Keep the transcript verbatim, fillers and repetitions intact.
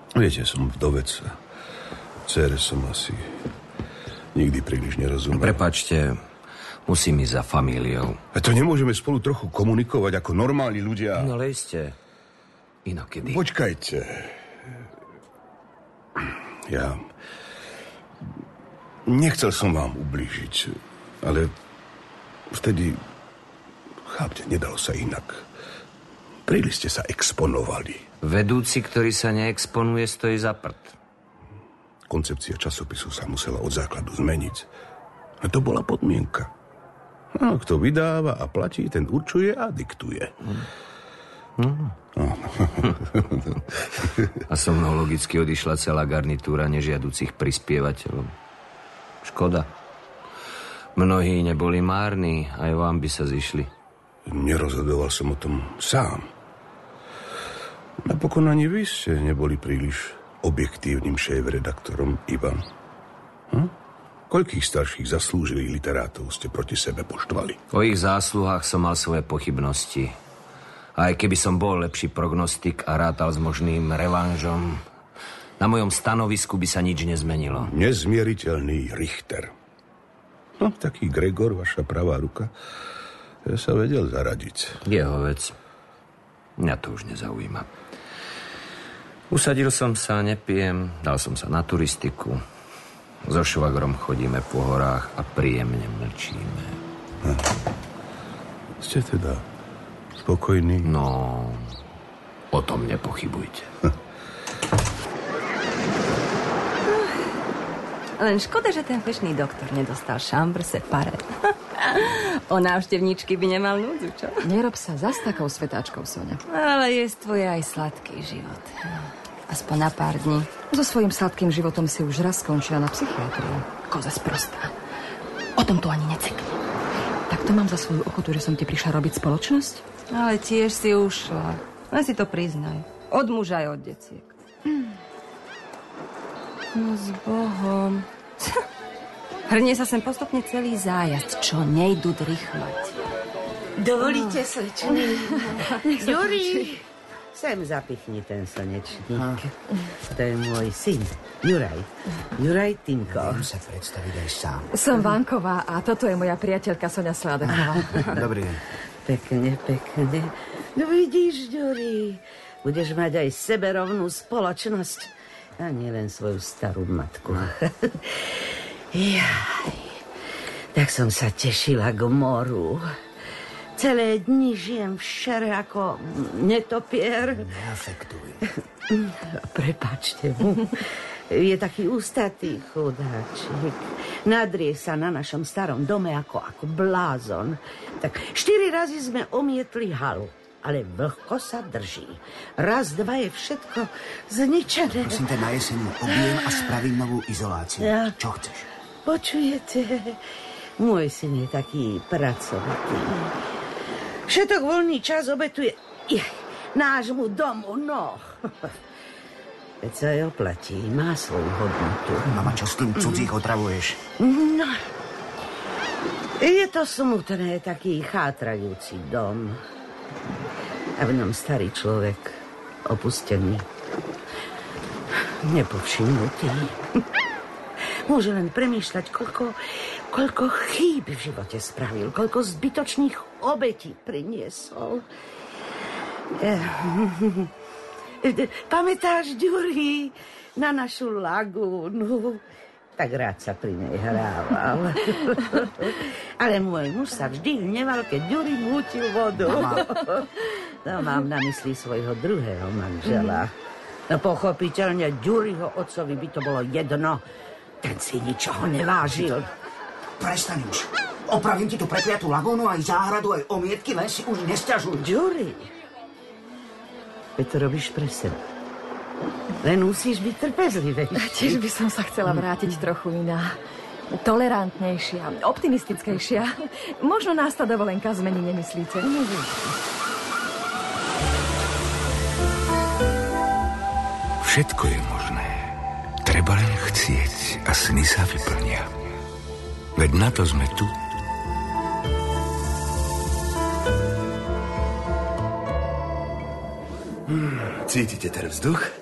Viete, som vdovec. Dcére som asi nikdy príliš nerozumel. Prepáčte, musím ísť za famíliou. A to nemôžeme spolu trochu komunikovať ako normálni ľudia? No lejste. Inokedy. Počkajte. Ja... Nechcel som vám ublížiť, ale vtedy... Chápte, nedalo sa inak. Príliš ste sa exponovali. Vedúci, ktorý sa neexponuje, stojí za prd. Koncepcia časopisu sa musela od základu zmeniť. A to bola podmienka. No, kto vydáva a platí, ten určuje a diktuje. Mm. No. A so mnou logicky odišla celá garnitúra nežiaducich prispievateľov. Škoda. Mnohí neboli márni, aj vám by sa zišli. Nerozhodoval som o tom sám. Napokon ani vy ste neboli príliš objektívnym šéf-redaktorom, Ivan. Hm? Koľkých starších zaslúžilých literátov ste proti sebe poštvali? O ich zásluhách som mal svoje pochybnosti. A aj keby som bol lepší prognostik a rátal s možným revanžom, na mojom stanovisku by sa nič nezmenilo. Nezmieriteľný Richter. No, taký Gregor, vaša pravá ruka, ja sa vedel zaradiť. Jeho vec. Mňa to už nezaujíma. Usadil som sa, nepijem, dal som sa na turistiku. So švagrom chodíme po horách a príjemne mlčíme. Hm. Ste teda spokojní? No, o tom nepochybujte. Hm. Len škoda, že ten fešný doktor nedostal šambr separé. O návštevníčky by nemal núdzu, čo? Nerob sa za s takou svetáčkou, Soňa. Ale je tvoje aj sladký život. Aspoň na pár dní. So svojím sladkým životom si už raz skončila na psychiatriu. Koza sprostá. O tom tu ani necekni. Tak to mám za svoju ochotu, že som ti prišla robiť spoločnosť? Ale tiež si ušla. Len si to priznaj. Od muža aj od deciek. Hmm. No s Bohom. Hrnie sa sem postupne celý zájazd, čo nejdu drychmať. Dovolíte, slečny? Juri, sem zapichni ten slnečník. To je môj syn, Juraj. Juraj Tinko. Viem sa predstaviť aj sám. Som Vanková a toto je moja priateľka Soňa Sládeková. Dobrý deň. Pekne, pekne. No vidíš, Juri, budeš mať aj seberovnú spoločnosť. A nie len svoju starú matku. Jaj, tak som sa tešila k moru. Celé dni žijem v šere ako netopier. Neafektuj. Prepáčte mu. Je taký ústatý chudáčik. Nadrie sa na našom starom dome ako, ako blázon. Tak štyri razy sme omietli halu. Ale vlhko sa drží. Raz, dva je všetko zničené. Prosím ťa, na jeseň objem a spravím novú izoláciu. Ja. Čo chceš? Počujete? Môj syn je taký pracovitý. Všetok voľný čas obetuje nášmu domu, no. Veď sa aj oplatí, má svoju hodnotu. Mama, čo s tým cudzích otravuješ? No, je to smutné, taký chátrajúci dom. A v ňom starý človek, opustený, nepovšimnutý. Môže len premýšľať, koľko, koľko chýb v živote spravil, koľko zbytočných obetí priniesol. Pamätáš, Ďuri, na našu lagúnu? Tak rád sa pri nej hrával. Ale môj muž sa vždy hneval, keď Ďuri mútil vodu. No, mám na mysli svojho druhého manžela. No pochopiteľne, Ďuriho otcovi by to bolo jedno. Ten si ničoho nevážil. Prestaň už. Opravím ti tú prekliatú lagónu, aj záhradu, aj omietky, len si už nesťažuj. Ďuri, veď to robíš pre seba. Len musíš byť trpezlivejší. Tiež by som sa chcela vrátiť trochu iná. Tolerantnejšia, optimistickejšia. Možno nás tá dovolenka zmení, nemyslíte? Všetko je možné. Treba len chcieť a sny sa vyplnia. Veď na to sme tu. Hmm, cítite ten vzduch?